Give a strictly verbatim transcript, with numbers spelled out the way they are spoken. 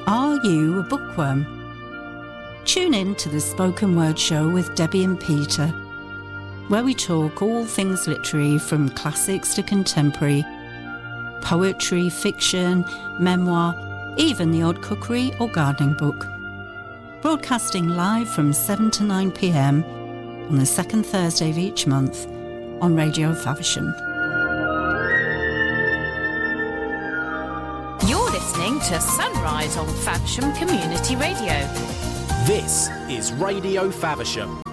Are you a bookworm? Tune in to the Spoken Word Show with Debbie and Peter, where we talk all things literary from classics to contemporary, poetry, fiction, memoir, even the odd cookery or gardening book. Broadcasting live from seven to nine p m on the second Thursday of each month on Radio Faversham. You're listening to Sunrise on Faversham Community Radio. This is Radio Faversham.